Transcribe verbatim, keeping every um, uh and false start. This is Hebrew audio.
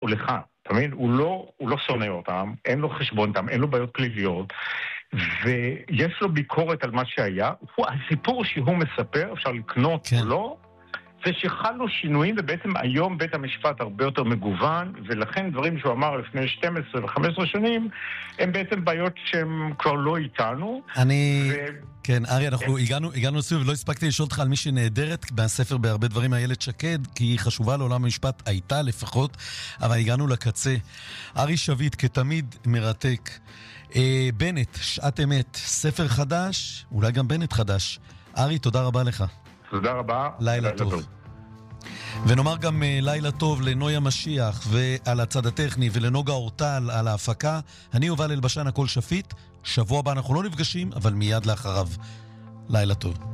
הוא לך. אתה מבין? הוא לא, הוא לא שונא אותם, אין לו חשבון אותם, אין לו בעיות פליליות, ויש לו ביקורת על מה שהיה. הוא, הסיפור שהוא מספר, אפשר לקנות כן. או לא, זה שחלו שינויים, ובעצם היום בית המשפט הרבה יותר מגוון, ולכן דברים שהוא אמר לפני שתים עשרה ו-חמש עשרה שנים, הם בעצם בעיות שהם כבר לא איתנו. אני... ו... כן, ארי, אנחנו הגענו, הגענו לסיום, ולא הספקתי לשאול אותך על מי שנהדרת מהספר בהרבה דברים, איילת שקד, כי היא חשובה לעולם המשפט, הייתה לפחות, אבל הגענו לקצה. ארי שביט, כתמיד מרתק. אה, בנט, שעת אמת, ספר חדש, אולי גם בנט חדש. ארי, תודה רבה לך. תודה רבה. לילה טוב. טוב. ונאמר גם uh, לילה טוב לנויה משיח ועל הצד הטכני ולנוגה אורטל על ההפקה. אני יובל אלבשן, הכל שפיט. שבוע הבא אנחנו לא נפגשים, אבל מיד לאחריו. לילה טוב.